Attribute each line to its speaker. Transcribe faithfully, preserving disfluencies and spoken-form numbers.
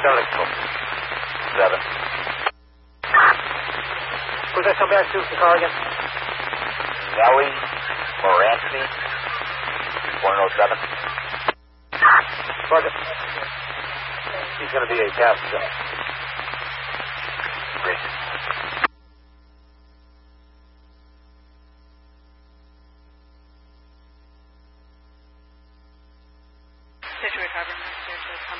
Speaker 1: Bellico. Seven. Who's that come back to the car again? Nellie Moransky. one oh seven. Plug it. He's going to be a passenger. Great.
Speaker 2: Situate Harbor Master to come